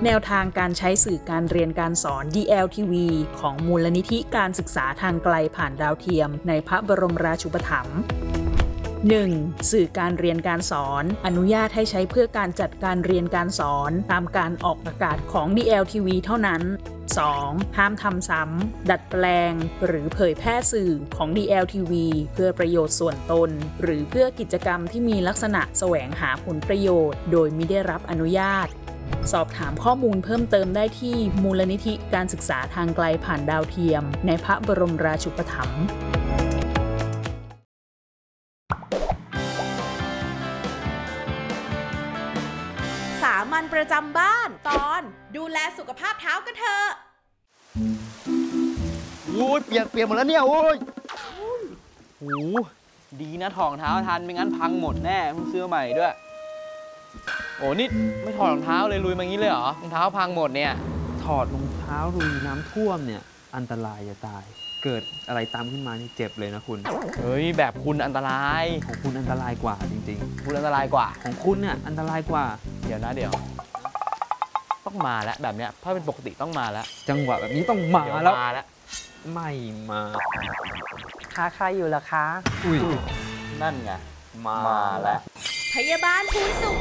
แนวทางการใช้สื่อการเรียนการสอน DLTV ของมูลนิธิการศึกษาทางไกลผ่านดาวเทียมในพระบรมราชูปถัมภ์ 1. สื่อการเรียนการสอนอนุญาตให้ใช้เพื่อการจัดการเรียนการสอนตามการออกอากาศของ DLTV เท่านั้น 2. ห้ามทำซ้ำดัดแปลงหรือเผยแพร่สื่อของ DLTV เพื่อประโยชน์ส่วนตนหรือเพื่อกิจกรรมที่มีลักษณะแสวงหาผลประโยชน์โดยมิได้รับอนุญาตสอบถามข้อมูลเพิ่มเติมได้ที่มูลนิธิการศึกษาทางไกลผ่านดาวเทียมในพระบรมราชูปถัมภ์สามัญประจำบ้านตอนดูแลสุขภาพเท้ากันเถอะโอ้ยเปียกหมดแล้วเนี่ยโอ้ยโหดีนะถอดรองเท้าทันไม่งั้นพังหมดแน่เพิ่งซื้อใหม่ด้วยโอ้นี่ไม่ถอดรองเท้าเลยลุยมางี้เลยเหรอรองเท้าพังหมดเนี่ยถอดรองเท้าลุยน้ำท่วมเนี่ยอันตรายจะตายเกิดอะไรตามขึ้นมานี่เจ็บเลยนะคุณเฮ้ยแบบคุณอันตรายของคุณอันตรายกว่าจริงคุณอันตรายกว่าๆของคุณเนี่ยอันตรายกว่าเดี๋ยวต้องมาแล้วแบบเนี้ยถ้าเป็นปกติต้องมาแล้วจังหวะแบบนี้ต้องมาแล้ว ไม่มาค้าใครอยู่ล่ะคะอุ้ยนั่นไงมาแล้วพยาบาลภูนสุข